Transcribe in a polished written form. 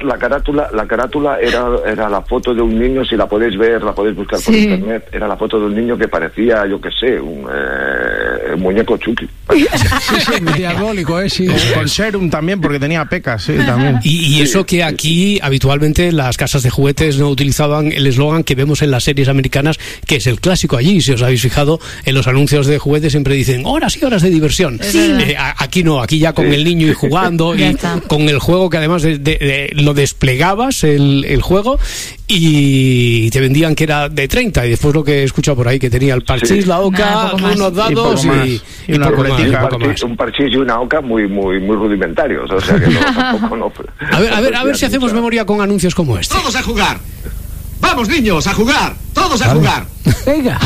la carátula era la foto de un niño, si la podéis ver, la podéis buscar por internet, era la foto de un niño que parecía, yo qué sé, un muñeco Chucky. Diabólico, sí. Con serum también, porque tenía pecas, también. Y eso que aquí habitualmente las casas de juguetes no utilizaban el eslogan que vemos en las series americanas, que es el clásico allí. Si os habéis fijado, en los anuncios de juguetes siempre dicen horas y horas de diversión. Aquí no, aquí ya con el niño y jugando y con el juego, que además lo desplegabas el juego y te vendían que era de 30, y después lo que he escuchado por ahí, que tenía el parchís, la oca, unos dados y una ruletica. Un parchís y una oca muy rudimentarios, o sea que tampoco no. A ver si hacemos memoria con anuncios como este. ¡Todos a jugar! ¡Vamos, niños, a jugar! ¡Todos a jugar! Venga.